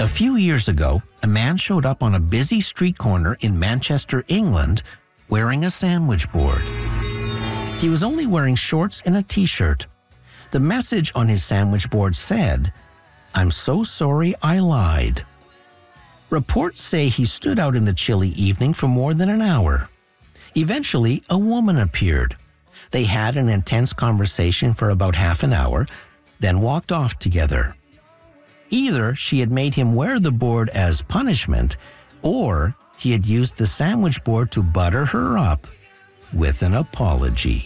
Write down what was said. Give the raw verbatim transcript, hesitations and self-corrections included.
A few years ago, a man showed up on a busy street corner in Manchester, England, wearing a sandwich board. He was only wearing shorts and a t-shirt. The message on his sandwich board said, "I'm so sorry I lied." Reports say he stood out in the chilly evening for more than an hour. Eventually, a woman appeared. They had an intense conversation for about half an hour, then walked off together. Either she had made him wear the board as punishment, or he had used the sandwich board to butter her up with an apology.